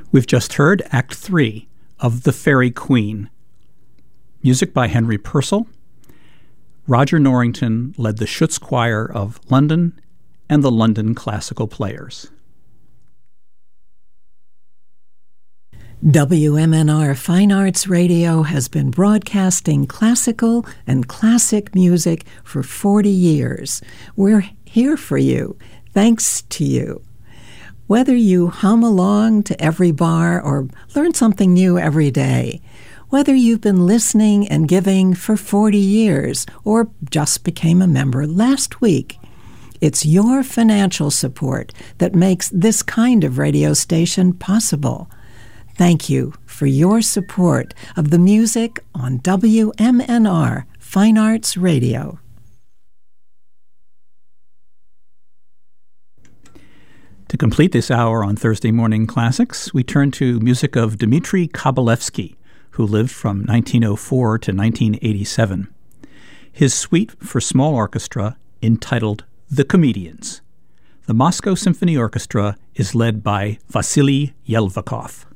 We've just heard Act 3 of The Fairy Queen. Music by Henry Purcell. Roger Norrington led the Schutz Choir of London and the London Classical Players. WMNR Fine Arts Radio has been broadcasting classical and classic music for 40 years. We're here for you, thanks to you. Whether you hum along to every bar or learn something new every day, whether you've been listening and giving for 40 years or just became a member last week, it's your financial support that makes this kind of radio station possible. Thank you for your support of the music on WMNR Fine Arts Radio. To complete this hour on Thursday Morning Classics, we turn to music of Dmitri Kabalevsky, who lived from 1904 to 1987. His suite for small orchestra, entitled The Comedians. The Moscow Symphony Orchestra is led by Vasily Yelvakov.